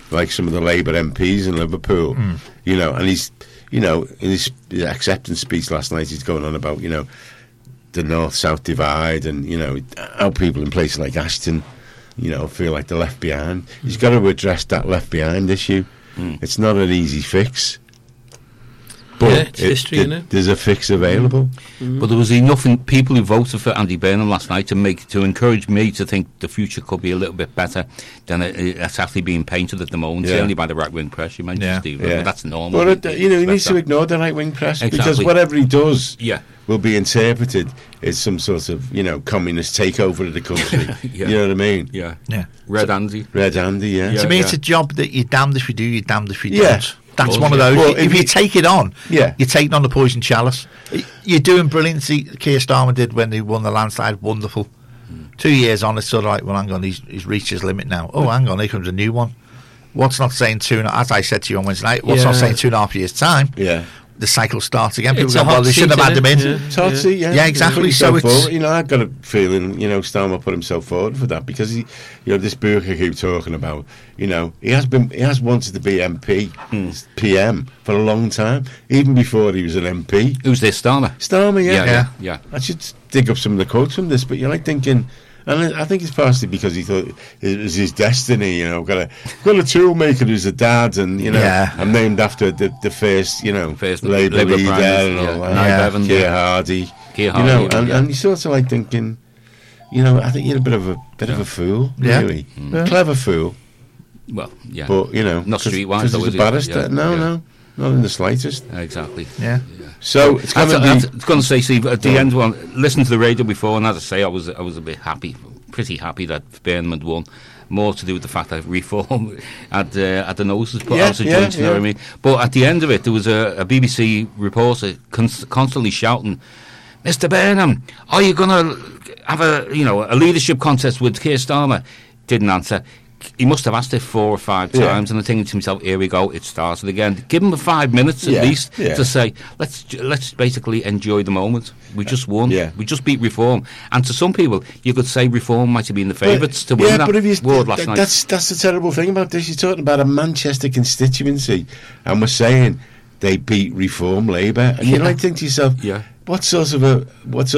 like some of the Labour MPs in Liverpool, and he's, in his acceptance speech last night, he's going on about, the North-South divide and, how people in places like Ashton, feel like they're left behind. He's got to address that left behind issue. It's not an easy fix. But it's history, isn't it? There's a fix available. But there was enough people who voted for Andy Burnham last night to encourage me to think the future could be a little bit better than it's actually being painted at the moment, certainly by the right-wing press. You mentioned Steve, but that's normal. But he needs to ignore the right-wing press because whatever he does will be interpreted as some sort of, communist takeover of the country. You know what I mean? Yeah. Red Andy. To me, it's a job that you're damned if you do, you're damned if you don't. That's one of those. Well, if you take it on, you're taking on the poison chalice. You're doing brilliant. See, Keir Starmer did when he won the landslide. Wonderful. 2 years on, it's sort of like, well, hang on, he's reached his limit now. Oh, hang on, here comes a new one. What's not saying as I said to you on Wednesday night, what's not saying 2.5 years' time? Yeah. The cycle starts again. People go, well, they shouldn't have had them in. It's hot seat, yeah, exactly. So it's I've got a feeling, Starmer put himself forward for that because he, this Burke I keep talking about, he has wanted to be MP, PM for a long time, even before he was an MP. Who's this, Starmer? Starmer, yeah. I should dig up some of the quotes from this, but you're like thinking. And I think it's partially because he thought it was his destiny, got a toolmaker who's a dad, and I'm named after the first, first Labour leader and all that. Keir Hardie. And you sort of like thinking, I think you're a bit of a fool, really, clever fool. Well, yeah, but not streetwise. Because he's a barrister. No, not in the slightest. Exactly. Yeah. So it's going to be. I was going to say, Steve, at the end, listened to the radio before, and as I say, I was a bit happy, pretty happy that Burnham had won. More to do with the fact that reform had the noses put out of joint, you know what I mean? But at the end of it, there was a BBC reporter constantly shouting, "Mr. Burnham, are you going to have a leadership contest with Keir Starmer?" Didn't answer. He must have asked it 4 or 5 times, and I'm thinking to himself, here we go, it started again. Give him 5 minutes at least to say, let's basically enjoy the moment. We just won. We just beat Reform. And to some people, you could say Reform might have been the favourites to win that award last night. That's the terrible thing about this. You're talking about a Manchester constituency, and we're saying they beat Reform Labour, and you might think to yourself, what sort of a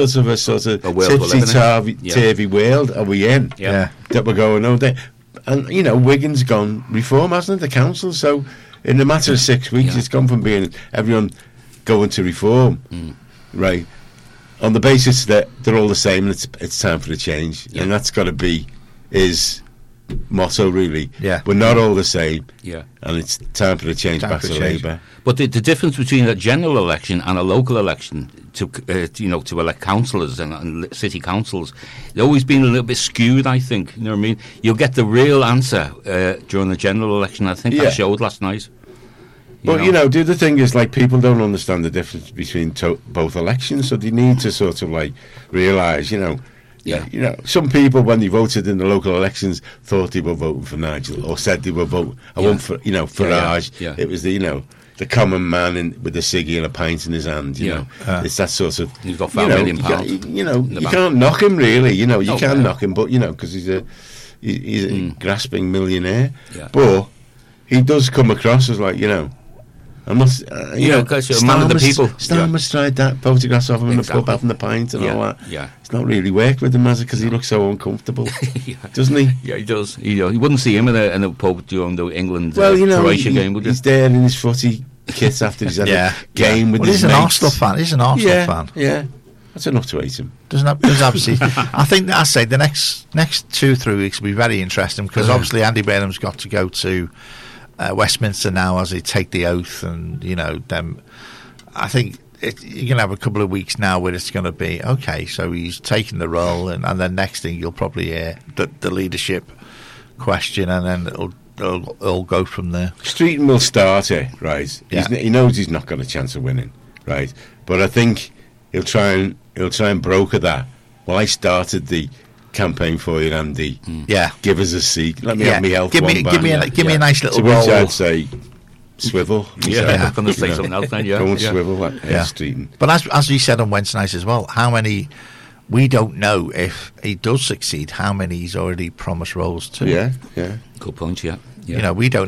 tipsy-turvy world are we in that we're going, and Wigan's gone Reform, hasn't it, the council? So in a matter of 6 weeks, it's gone from being everyone going to Reform, right, on the basis that they're all the same and it's time for a change, and that's got to be his motto, really. We're not all the same, and it's time for a change back to Labour. But the difference between a general election and a local election to elect councillors and city councils, it's always been a little bit skewed, I think. You know what I mean? You'll get the real answer during the general election. I think that showed last night. But the other thing is, like, people don't understand the difference between both elections, so they need to sort of like realise, some people, when they voted in the local elections, thought they were voting for Nigel, or said they were voting. I want for Farage. It was the common man with a ciggy and a pint in his hand. It's that sort of. He's got £5 million. You can't knock him, really. You can knock him, but because he's a grasping millionaire. But he does come across as like I'm not, because man of the people. Starmer's tried that, photographs of him in the pub having the pint and all that. It's not really worked with him, has it? Because he looks so uncomfortable, doesn't he? Yeah, he does. You wouldn't see him in a pub during the England Croatia game, would you? He's there in his footy kit after he's had a game with his mates. He's an Arsenal fan. Yeah, that's enough to hate him. There's obviously. I think I say the next 2-3 weeks will be very interesting because obviously Andy Burnham's got to go to Westminster now as they take the oath, and them. I think you're going to have a couple of weeks now where it's going to be okay. So he's taking the role, and then next thing you'll probably hear the leadership question, and then it'll go from there. Streeton will start it, right? He knows he's not got a chance of winning, right? But I think he'll try and broker that. Well, I started the campaign for you, Andy. Give us a seat. Let me have me health. Give me a nice little role. Which I'd say swivel. I'm going to say something else then. Go and swivel that Streeton. But as we said on Wednesday night as well, how many? We don't know if he does succeed. How many he's already promised roles to? Yeah. Good point. Yeah. We don't